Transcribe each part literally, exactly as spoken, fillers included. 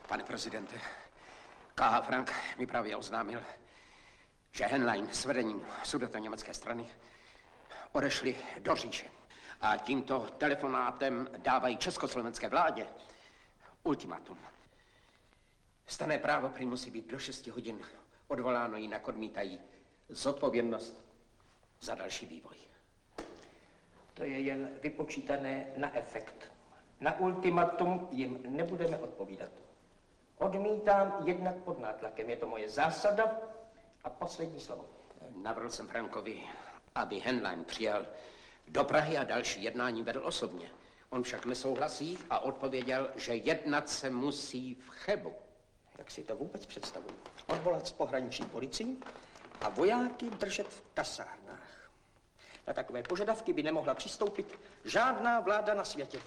Pane prezidente, K H Frank mi právě oznámil, že Henlein s vedením sudetoněmecké strany odešli do říše. A tímto telefonátem dávají československé vládě ultimátum. Stanné právo prý musí být do šesti hodin odvoláno, jinak odmítají zodpovědnost za další vývoj. To je jen vypočítané na efekt. Na ultimatum jim nebudeme odpovídat. Odmítám jednat pod nátlakem. Je to moje zásada a poslední slovo. Navrhl jsem Frankovi, aby Henlein přijel do Prahy a další jednání vedl osobně. On však nesouhlasí a odpověděl, že jednat se musí v Chebu. Jak si to vůbec představuji? Odvolat z pohraniční policii a vojáky držet v kasárnách. Na takové požadavky by nemohla přistoupit žádná vláda na světě.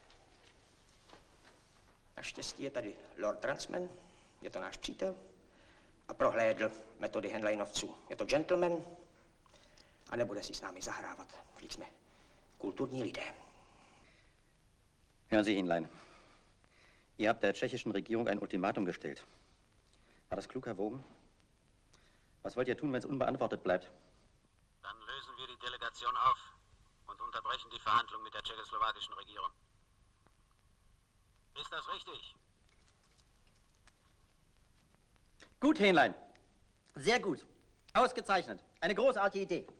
Naštěstí je tady Lord Transman, je to náš přítel, a prohlédl metody Henleinovců. Je to gentleman a nebude si s námi zahrávat. Vždyť jsme kulturní lidé. Hören Sie, Henlein. Ihr habt der tschechischen Regierung ein Ultimatum gestellt. War das klug erwogen? Was wollt ihr tun, wenn es unbeantwortet bleibt? Dann lösen wir die Delegation auf und unterbrechen die Verhandlungen mit der tschechoslowakischen Regierung. Ist das richtig? Gut, Henlein. Sehr gut. Ausgezeichnet. Eine großartige Idee.